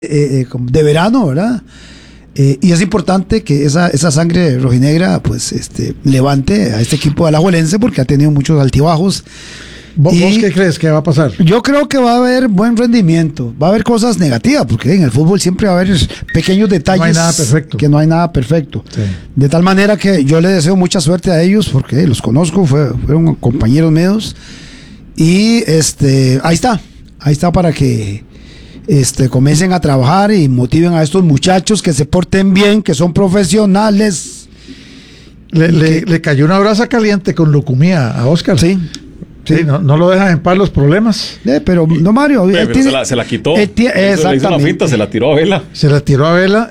de verano, ¿verdad? Y es importante que esa sangre rojinegra pues levante a este equipo de alajuelense, porque ha tenido muchos altibajos. ¿Vos qué crees que va a pasar? Yo creo que va a haber buen rendimiento, va a haber cosas negativas, porque en el fútbol siempre va a haber pequeños detalles. No hay nada perfecto. Que no hay nada perfecto. Sí. De tal manera que yo le deseo mucha suerte a ellos, porque los conozco, fueron compañeros míos. Y ahí está para que comiencen a trabajar y motiven a estos muchachos que se porten bien, que son profesionales. Le cayó una brasa caliente con leucemia a Oscar. Sí. Sí, no lo dejan en paz los problemas. Pero no, Mario. Se la quitó. Exactamente. Le hizo una finta, se la tiró a Vela. Se la tiró a Vela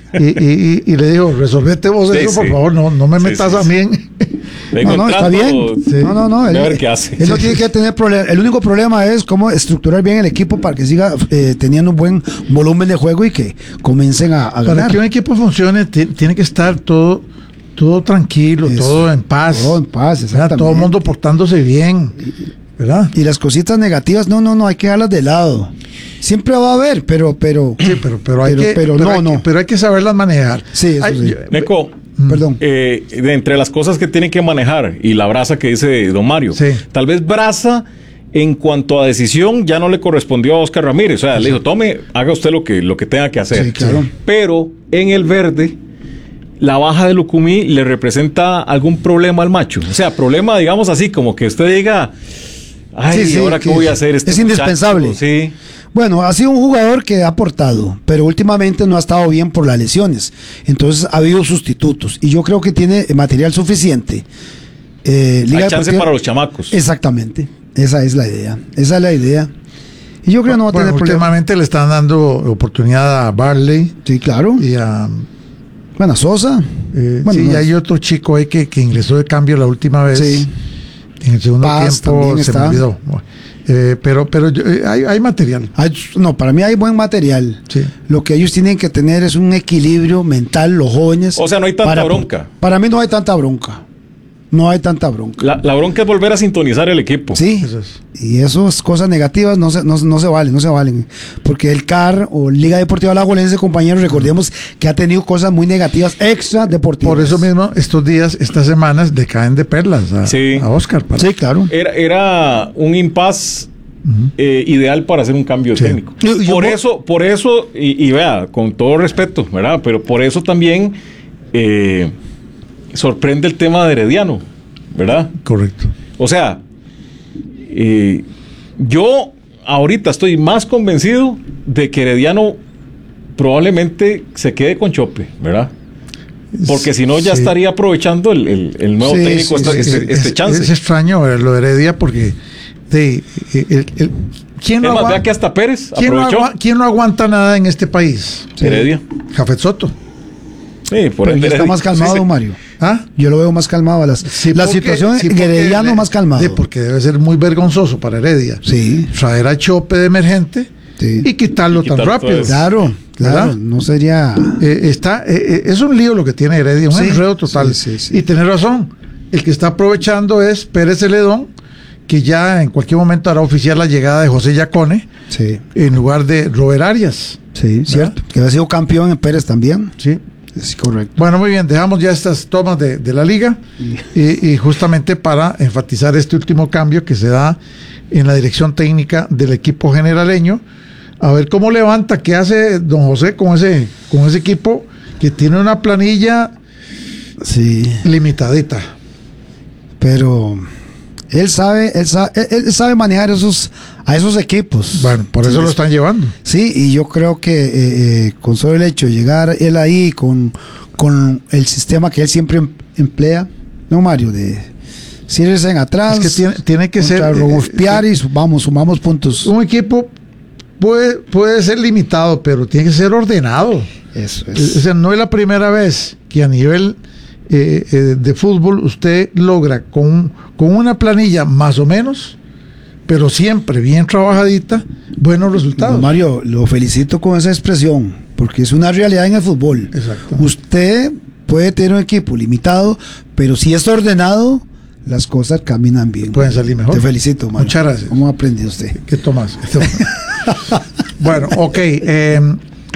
y le dijo, resolvete vos eso, por favor, no me metas a mí. No, está bien. Sí. No. A ver qué hace. Él no tiene que tener problema. El único problema es cómo estructurar bien el equipo para que siga teniendo un buen volumen de juego y que comiencen a ganar. Para que un equipo funcione, tiene que estar todo tranquilo, Eso, todo en paz. Todo en paz, exactamente. Todo el mundo portándose bien, ¿verdad? Y las cositas negativas, no, hay que dejarlas de lado. Siempre va a haber, pero sí, pero hay que saberlas manejar. Sí, eso sí. Neco, perdón. De entre las cosas que tienen que manejar y la brasa que dice don Mario, sí. Tal vez brasa en cuanto a decisión ya no le correspondió a Oscar Ramírez. O sea, le dijo, tome, haga usted lo que tenga que hacer. Sí, claro. Pero en el verde, la baja de Lucumí le representa algún problema al macho. O sea, problema, digamos así, como que usted diga, ay, Sí, ¿ahora qué voy a hacer? Es indispensable. Sí. Bueno, ha sido un jugador que ha aportado, pero últimamente no ha estado bien por las lesiones. Entonces ha habido sustitutos. Y yo creo que tiene material suficiente. Hay chance para los chamacos. Exactamente. Esa es la idea. Y yo creo que no va a tener problema. Últimamente le están dando oportunidad a Barley. Sí, claro. Y a... Bueno, Sosa. Y hay otro chico ahí que ingresó de cambio la última vez. Sí. En el segundo Paz tiempo se me olvidó. Pero hay material. Para mí hay buen material. Sí. Lo que ellos tienen que tener es un equilibrio mental, los jóvenes. O sea, no hay tanta bronca. Para mí no hay tanta bronca. La bronca es volver a sintonizar el equipo. Sí. Eso es. Y esas cosas negativas no se valen. Porque el CAR o Liga Deportiva Alajuelense, compañeros, recordemos que ha tenido cosas muy negativas extra deportivas. Por eso mismo, estas semanas le caen de perlas a Oscar. Sí, claro. Era un impasse ideal para hacer un cambio técnico. Por eso, y vea, con todo respeto, ¿verdad? Pero por eso también sorprende el tema de Herediano, ¿verdad? Correcto. O sea, yo ahorita estoy más convencido de que Herediano probablemente se quede con Chope, ¿verdad? Porque si no ya estaría aprovechando el nuevo técnico este chance. Es extraño lo de Heredia porque ¿quién no vea que hasta Pérez aprovechó. ¿Quién no aguanta nada en este país? Heredia. Jafet Soto. Sí, por ende está más calmado, Mario. Yo lo veo más calmado. La situación en Herediano más calmado. Porque debe ser muy vergonzoso para Heredia. Sí. Traer a Chope de emergente y quitarlo tan rápido. Claro, no sería... es un lío lo que tiene Heredia, un enredo total. Sí. Y tenés razón, el que está aprovechando es Pérez Celedón, que ya en cualquier momento hará oficial la llegada de José Yacone en lugar de Robert Arias. Sí, cierto. Que ha sido campeón en Pérez también. Sí. Es correcto. Bueno, muy bien, dejamos ya estas tomas de la liga y justamente para enfatizar este último cambio que se da en la dirección técnica del equipo generaleño, a ver cómo levanta, qué hace don José con ese equipo que tiene una planilla limitadita. Pero él sabe manejar a esos equipos. Bueno, por eso lo están llevando. Sí, y yo creo que con solo el hecho de llegar él ahí con el sistema que él siempre emplea, no, Mario, de irse en atrás, es que tiene que ser golpear y sumamos puntos. Un equipo puede ser limitado, pero tiene que ser ordenado. Eso es. O sea, no es la primera vez que a nivel de fútbol usted logra con una planilla más o menos, pero siempre bien trabajadita, buenos resultados. Mario, lo felicito con esa expresión, porque es una realidad en el fútbol. Exacto. Usted puede tener un equipo limitado, pero si es ordenado, las cosas caminan bien. Pueden salir mejor. Te felicito, Mario. Muchas gracias. ¿Cómo aprendió usted? ¿Qué tomas? Bueno, ok.